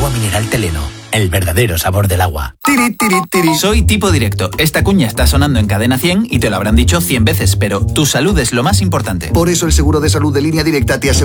Agua mineral Teleno, el verdadero sabor del agua. Tiri, tiri, tiri. Soy Tipo Directo. Esta cuña está sonando en Cadena 100 y te lo habrán dicho 100 veces, pero tu salud es lo más importante. Por eso el seguro de salud de Línea Directa te asegura